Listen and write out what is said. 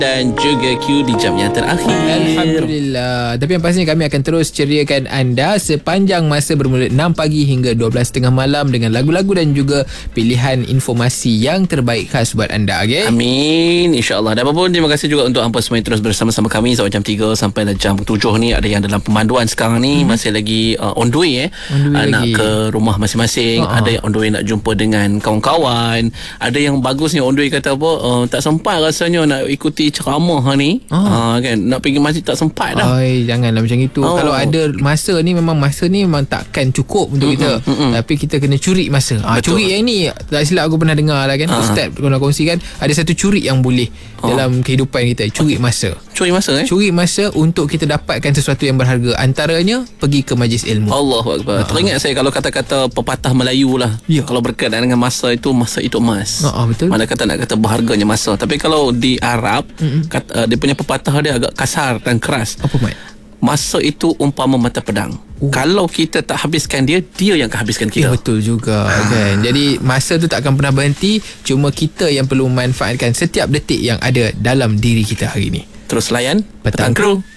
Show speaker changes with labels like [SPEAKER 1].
[SPEAKER 1] dan juga Q di jam yang terakhir.
[SPEAKER 2] Alhamdulillah. Tapi yang pastinya kami akan terus ceriakan anda sepanjang masa bermula 6 pagi hingga 12.30 malam dengan lagu-lagu dan juga pilihan informasi yang terbaik khas buat anda. Okay?
[SPEAKER 1] Amin, insyaAllah. Dan apapun, terima kasih juga untuk hampa semua yang terus bersama-sama kami sampai jam 3 sampai jam 7 ni. Ada yang dalam pemanduan sekarang ni, masih lagi on the way nak ke rumah masing-masing. Ada yang on the way nak jumpa dengan kawan-kawan. Ada yang bagus ni on the way kata apa, tak sempat rasanya nak ikuti ceramah ni. Kan, nak pergi masjid tak sempat dah.
[SPEAKER 2] Janganlah macam itu. Kalau ada masa ni memang takkan cukup untuk kita. Tapi kita kena curi masa. Curi yang ni tak silap aku pernah dengar lah kan. Ustaz pernah kongsikan ada satu curi yang boleh dalam kehidupan kita. Curi masa.
[SPEAKER 1] Curi masa
[SPEAKER 2] Curi masa untuk kita dapatkan sesuatu yang berharga. Antaranya pergi ke majlis ilmu.
[SPEAKER 1] Allahuakbar. Teringat saya kalau kata-kata pepatah Melayu lah. Kalau berkaitan dengan masa itu emas.
[SPEAKER 2] Betul.
[SPEAKER 1] Mana kata nak kata berharganya masa. Tapi kalau di Arab dia punya pepatah dia agak kasar dan keras.
[SPEAKER 2] Apa Mat?
[SPEAKER 1] Masa itu umpama mata pedang. Kalau kita tak habiskan dia yang akan habiskan kita.
[SPEAKER 2] Betul juga kan. Jadi masa tu tak akan pernah berhenti. Cuma kita yang perlu manfaatkan setiap detik yang ada dalam diri kita hari ini.
[SPEAKER 1] Terus layan Petang Kru.